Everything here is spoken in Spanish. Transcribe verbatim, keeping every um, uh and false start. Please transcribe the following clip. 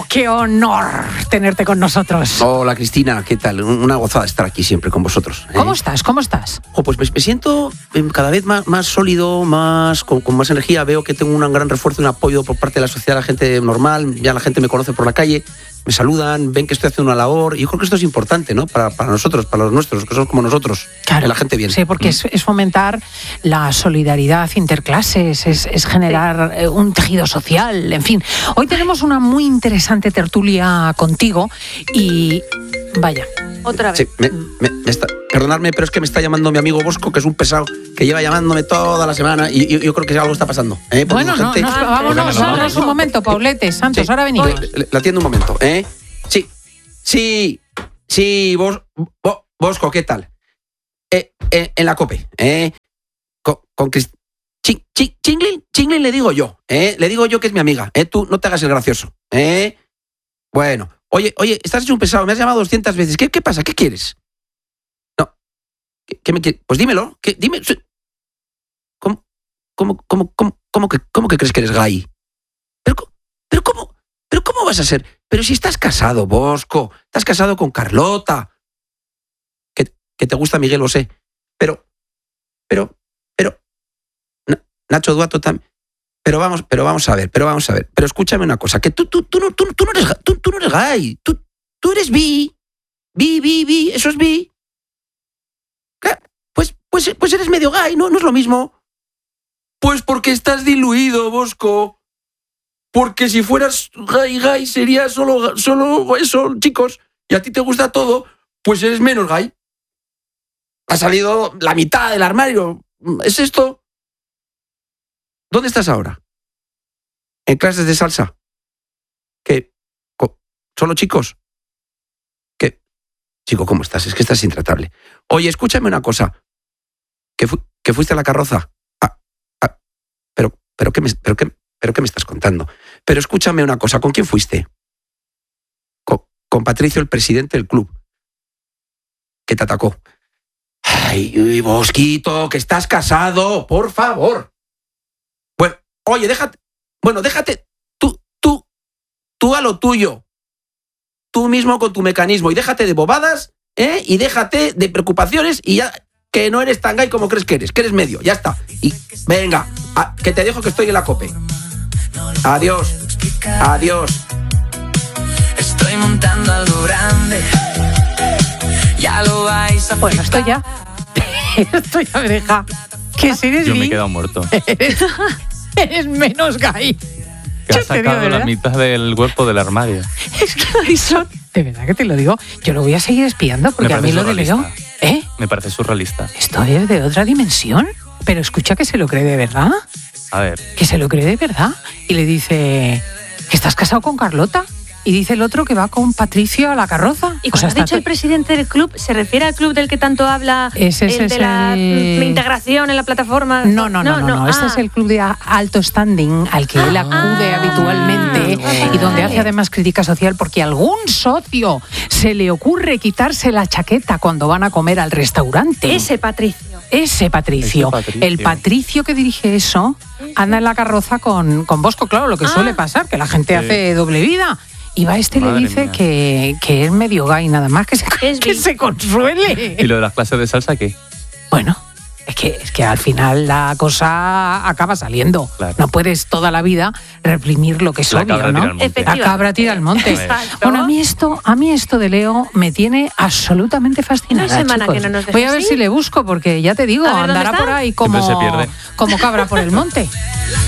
Bosco, qué honor tenerte con nosotros. Hola, Cristina, ¿qué tal? Una gozada estar aquí siempre con vosotros. ¿eh? ¿Cómo estás? ¿Cómo estás? Oh, pues me, me siento cada vez más, más sólido, más con, con más energía. Veo que tengo un gran refuerzo y un apoyo por parte de la sociedad, la gente normal. Ya la gente me conoce por la calle, me saludan, ven que estoy haciendo una labor. Y yo creo que esto es importante, ¿no? Para, para nosotros, para los nuestros, que somos como nosotros. Claro, la gente bien. Sí, porque es, es fomentar la solidaridad interclases, es, es generar sí. un tejido social, en fin. Hoy tenemos una muy interesante tertulia contigo y vaya. Otra vez. Sí, me, me, me está, perdonadme, pero es que me está llamando mi amigo Bosco, que es un pesado, que lleva llamándome toda la semana y, y yo creo que algo está pasando. ¿eh? Bueno, no, gente, no, no, vámonos, vámonos un momento, Paulete, Santos, sí, ahora venimos. Le, le atiendo un momento, ¿eh? Sí, sí, sí, Bos, Bo, Bosco, ¿qué tal? Eh, eh, en la COPE, ¿eh? Con, con Crist... Ching, ching, Chinglin, Chinglin le digo yo, ¿eh? Le digo yo que es mi amiga, ¿eh? Tú no te hagas el gracioso, ¿eh? Bueno, oye, oye, estás hecho un pesado, me has llamado doscientas veces. ¿Qué, qué pasa? ¿Qué quieres? No, ¿qué, qué me quieres? Pues dímelo, ¿qué? Dime. ¿Cómo, cómo, cómo, cómo, cómo, que, cómo que crees que eres gay? Pero, pero cómo, pero cómo vas a ser. Pero si estás casado, Bosco, estás casado con Carlota. Que, que te gusta Miguel, lo sé. Pero, pero, pero, Nacho Duato también. Pero vamos, pero vamos a ver, pero vamos a ver. Pero escúchame una cosa, que tú, tú, tú, no, tú, tú no eres, tú, tú no eres gay, tú, tú eres bi, bi, bi, bi, eso es bi. Pues, pues, pues eres medio gay, ¿no? No es lo mismo. Pues porque estás diluido, Bosco. Porque si fueras gay, gay, sería solo, solo eso, chicos. Y a ti te gusta todo, pues eres menos gay. Ha salido la mitad del armario. ¿Es esto? ¿Dónde estás ahora? ¿En clases de salsa? ¿Qué? ¿Solo chicos? ¿Qué? Chico, ¿cómo estás? Es que estás intratable. Oye, escúchame una cosa. ¿Que, fu- que fuiste a la carroza? Ah, ah, pero, pero, ¿qué me, pero, qué, ¿Pero qué me estás contando? Pero escúchame una cosa. ¿Con quién fuiste? Con, con Patricio, el presidente del club. Que te atacó. Ay, Bosquito, que estás casado, por favor. Bueno, oye, déjate, bueno, déjate, tú, tú, tú a lo tuyo, tú mismo con tu mecanismo y déjate de bobadas, ¿eh? Y déjate de preocupaciones y ya, que no eres tan gay como crees que eres, que eres medio, ya está. Y venga, a, que te dejo que estoy en la COPE. Adiós, adiós. Estoy montando algo grande, ya lo vais a Bueno, esto ya, esto ya me deja, que si eres Yo bi, me he quedado muerto. Eres, eres menos gay. Que Yo has te digo, sacado de la verdad. mitad del cuerpo del armario. Es que eso, de verdad que te lo digo, yo lo voy a seguir espiando porque Me a mí parece lo de Leo, surrealista. ¿eh? Me parece surrealista. Esto es de otra dimensión. Pero escucha que se lo cree de verdad, A ver, que se lo cree de verdad. Y le dice que estás casado con Carlota. Y dice el otro que va con Patricio a la carroza. Y O cuando sea, has dicho está- el presidente del club, ¿se refiere al club del que tanto habla? Ese es el de el- la mm, integración en la plataforma. No, no, no, no, no. Este Ah. es el club de a- alto standing al que él acude Ah. habitualmente Ah, y donde vale. hace además crítica social porque a algún socio se le ocurre quitarse la chaqueta cuando van a comer al restaurante. Ese Patricio. Ese Patricio, Ese Patricio. el Patricio que dirige eso, anda en la carroza con, con Bosco, claro, lo que Ah. suele pasar, que la gente Sí. hace doble vida. Y va este y le Madre dice mía. que, que es medio gay, nada más, que se, Es que bi. se consuele. ¿y lo de las clases de salsa qué? Bueno, es que, es que al final la cosa acaba saliendo. Claro. No puedes toda la vida reprimir lo que es La obvio, cabra ¿no? tira al monte. La Efectivamente. cabra tira al monte. Exacto. Bueno, a mí esto, a mí esto de Leo me tiene absolutamente fascinada. Una semana chicos. que no nos deja Voy a ver así. si le busco, porque ya te digo, A ver, ¿dónde andará está? por ahí Siempre se como, pierde. como cabra por el monte.